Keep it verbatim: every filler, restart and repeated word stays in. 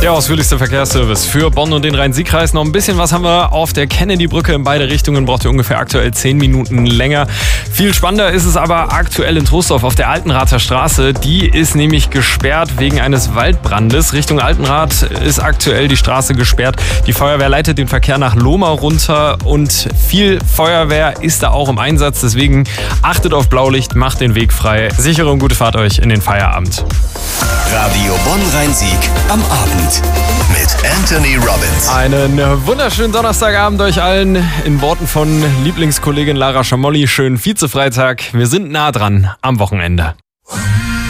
Der ausführlichste Verkehrsservice für Bonn und den Rhein-Sieg-Kreis. Noch ein bisschen was haben wir auf der Kennedy-Brücke in beide Richtungen. Braucht ihr ungefähr aktuell zehn Minuten länger. Viel spannender ist es aber aktuell in Troisdorf auf der Altenrather Straße. Die ist nämlich gesperrt wegen eines Waldbrandes. Richtung Altenrath ist aktuell die Straße gesperrt. Die Feuerwehr leitet den Verkehr nach Lohmar runter und viel Feuerwehr ist da auch im Einsatz. Deswegen achtet auf Blaulicht, macht den Weg frei. Sichere und gute Fahrt euch in den Feierabend. Radio Bonn-Rhein-Sieg am Abend mit Anthony Robbins. Einen wunderschönen Donnerstagabend euch allen. In Worten von Lieblingskollegin Lara Schamolli, schönen Vize-Freitag. Wir sind nah dran am Wochenende.